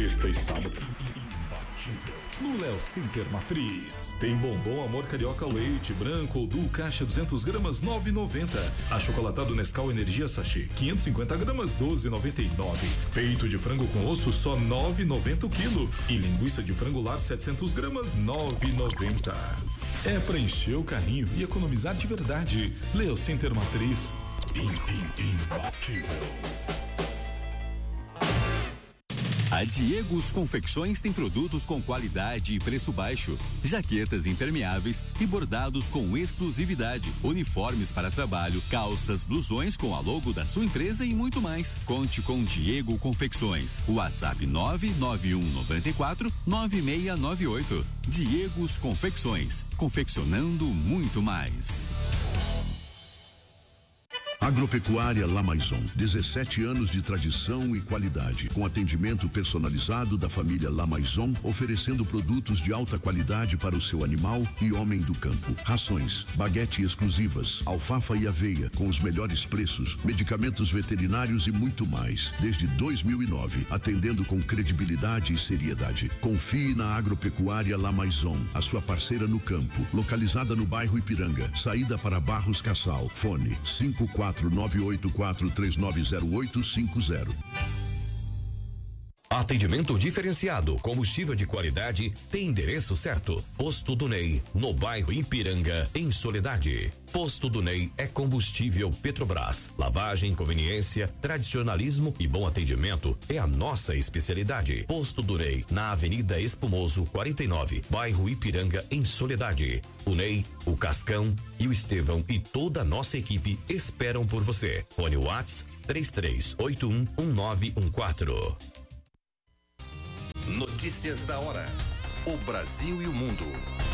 sexta e sábado. Imbatível. No Léo Center Matriz. Tem bombom Amor Carioca Leite Branco ou Duo Caixa 200 gramas 9,90. Achocolatado Nescau Energia Sachê 550 gramas 12,99. Peito de frango com osso só 9,90 o quilo. E linguiça de frango lar 700 gramas 9,90. É pra encher o carrinho e economizar de verdade. Léo Center Matriz. Imbatível. A Diegos Confecções tem produtos com qualidade e preço baixo, jaquetas impermeáveis e bordados com exclusividade, uniformes para trabalho, calças, blusões com a logo da sua empresa e muito mais. Conte com Diego Confecções. WhatsApp 99194-9698. Diegos Confecções, confeccionando muito mais. Agropecuária La Maison, 17 anos de tradição e qualidade, com atendimento personalizado da família La Maison, oferecendo produtos de alta qualidade para o seu animal e homem do campo. Rações, baguete exclusivas, alfafa e aveia, com os melhores preços, medicamentos veterinários e muito mais. Desde 2009, atendendo com credibilidade e seriedade. Confie na Agropecuária La Maison, a sua parceira no campo, localizada no bairro Ipiranga, saída para Barros Cassal. Fone 54984390850. Atendimento diferenciado, combustível de qualidade, tem endereço certo. Posto do Ney, no bairro Ipiranga, em Soledade. Posto do Ney é combustível Petrobras. Lavagem, conveniência, tradicionalismo e bom atendimento é a nossa especialidade. Posto do Ney, na Avenida Espumoso 49, bairro Ipiranga, em Soledade. O Ney, o Cascão e o Estevão e toda a nossa equipe esperam por você. Fone Whats 33811914. Notícias da hora. O Brasil e o mundo.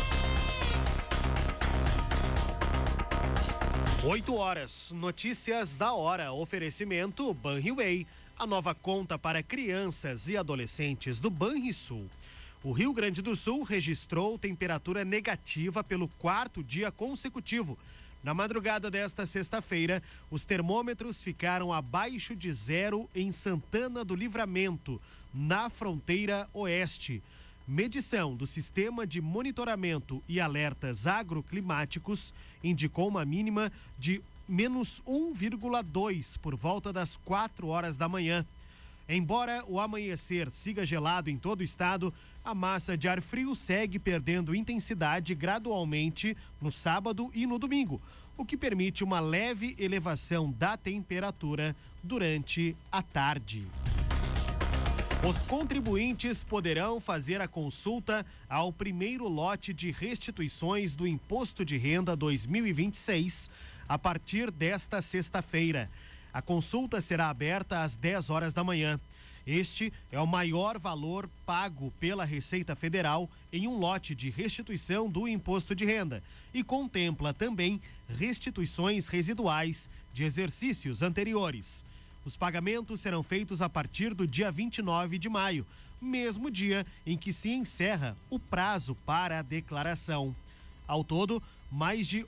8h. Notícias da hora. Oferecimento Banriway, a nova conta para crianças e adolescentes do Banrisul. O Rio Grande do Sul registrou temperatura negativa pelo quarto dia consecutivo. Na madrugada desta sexta-feira, os termômetros ficaram abaixo de zero em Santana do Livramento, na fronteira oeste. Medição do Sistema de Monitoramento e Alertas Agroclimáticos indicou uma mínima de menos 1,2 por volta das 4h da manhã. Embora o amanhecer siga gelado em todo o estado, a massa de ar frio segue perdendo intensidade gradualmente no sábado e no domingo, o que permite uma leve elevação da temperatura durante a tarde. Os contribuintes poderão fazer a consulta ao primeiro lote de restituições do Imposto de Renda 2026 a partir desta sexta-feira. A consulta será aberta às 10h da manhã. Este é o maior valor pago pela Receita Federal em um lote de restituição do imposto de renda e contempla também restituições residuais de exercícios anteriores. Os pagamentos serão feitos a partir do dia 29 de maio, mesmo dia em que se encerra o prazo para a declaração. Ao todo, mais de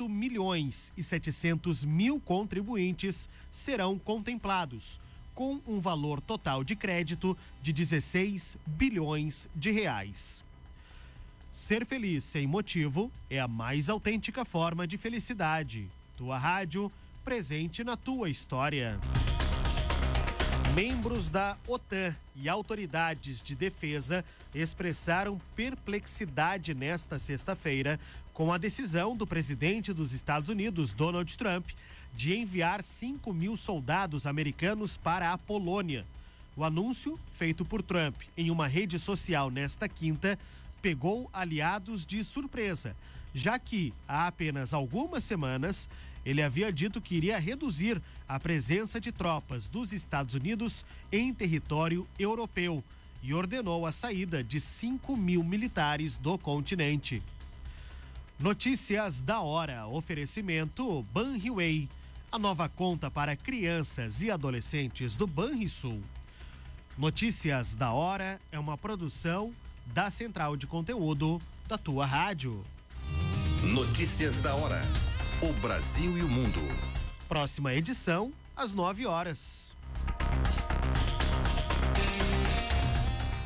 8.700.000 contribuintes serão contemplados, com um valor total de crédito de 16 bilhões de reais. Ser feliz sem motivo é a mais autêntica forma de felicidade. Tua rádio, presente na tua história. Membros da OTAN e autoridades de defesa expressaram perplexidade nesta sexta-feira com a decisão do presidente dos Estados Unidos, Donald Trump, de enviar 5.000 soldados americanos para a Polônia. O anúncio, feito por Trump em uma rede social nesta quinta, pegou aliados de surpresa, já que há apenas algumas semanas ele havia dito que iria reduzir a presença de tropas dos Estados Unidos em território europeu e ordenou a saída de 5.000 militares do continente. Notícias da hora. Oferecimento Banriway, a nova conta para crianças e adolescentes do Banrisul. Notícias da hora é uma produção da Central de Conteúdo da tua rádio. Notícias da hora. O Brasil e o mundo. Próxima edição, às 9h.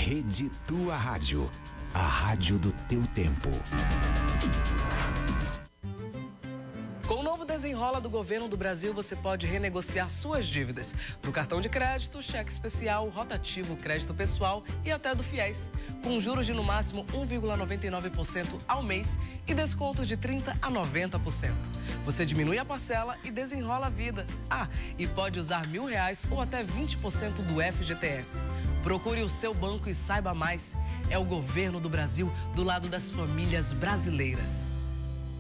Rede Tua Rádio. A rádio do teu tempo. Com o novo Desenrola do Governo do Brasil, você pode renegociar suas dívidas do cartão de crédito, cheque especial, rotativo, crédito pessoal e até do FIES, com juros de no máximo 1,99% ao mês e descontos de 30% a 90%. Você diminui a parcela e desenrola a vida. E pode usar R$1.000 ou até 20% do FGTS. Procure o seu banco e saiba mais. É o governo do Brasil do lado das famílias brasileiras.